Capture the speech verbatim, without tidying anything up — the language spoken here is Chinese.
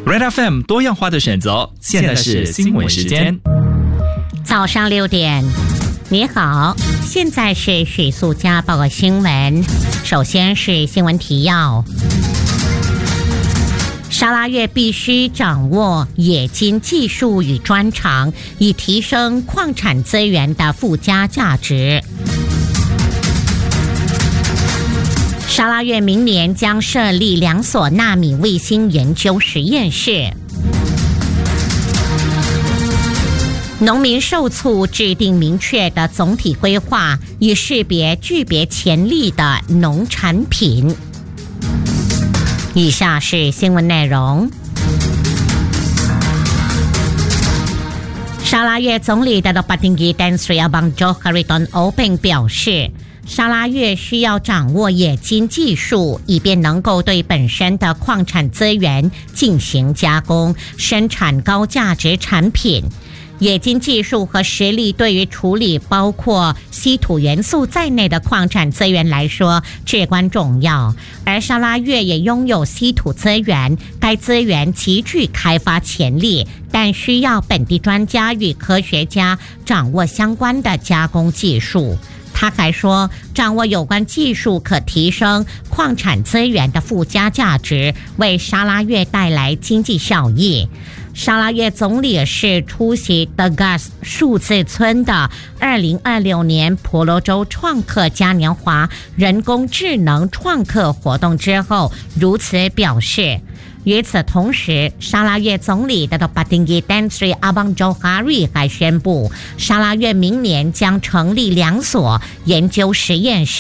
Red F M 多样化的选择，现在是新闻时间。 早上六点，你好，现在是许素佳报告新闻。首先是新闻提要：沙拉越必须掌握冶金技术与专长，以提升矿产资源的附加价值。沙拉越明年将设立两所纳米卫星研究实验室。农民受促制定明确的总体规划，以识别具别潜力的农产品。以下是新闻内容。沙拉越总理的 Batinggi Dan Sri Abang Johari Tun Openg 表示，沙拉越需要掌握冶金技术，以便能够对本身的矿产资源进行加工，生产高价值产品。冶金技术和实力对于处理包括稀土元素在内的矿产资源来说至关重要，而沙拉越也拥有稀土资源，该资源极具开发潜力，但需要本地专家与科学家掌握相关的加工技术。他还说，掌握有关技术可提升矿产资源的附加价值，为沙拉越带来经济效益。沙拉越总理是出席 Tegas 数字村的二零二六年婆罗洲创客嘉年华人工智能创客活动之后如此表示。与此同时，沙拉越总理的 Batinggi Dan Sri Abang Johari 还宣布，沙拉越明年将成立两所研究实验室。